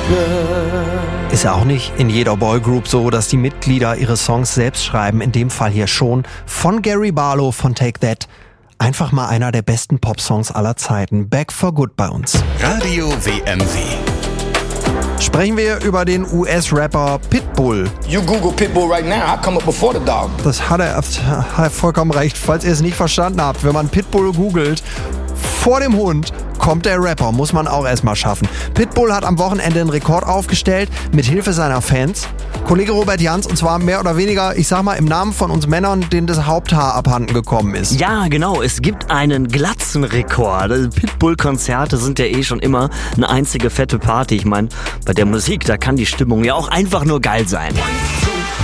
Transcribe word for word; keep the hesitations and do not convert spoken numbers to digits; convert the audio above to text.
Ist ja auch nicht in jeder Boygroup so, dass die Mitglieder ihre Songs selbst schreiben. In dem Fall hier schon. Von Gary Barlow von Take That. Einfach mal einer der besten Popsongs aller Zeiten. Back for Good bei uns. Radio W M W. Sprechen wir über den U S-Rapper Pitbull. You Google Pitbull right now, I come up before the dog. Das hat er, hat er vollkommen recht. Falls ihr es nicht verstanden habt, wenn man Pitbull googelt, vor dem Hund kommt der Rapper, muss man auch erstmal schaffen. Pitbull hat am Wochenende einen Rekord aufgestellt, mit Hilfe seiner Fans. Kollege Robert Jans, und zwar mehr oder weniger, ich sag mal, im Namen von uns Männern, denen das Haupthaar abhanden gekommen ist. Ja, genau, es gibt einen Glatzenrekord. Pitbull-Konzerte sind ja eh schon immer eine einzige fette Party. Ich meine, bei der Musik, da kann die Stimmung ja auch einfach nur geil sein.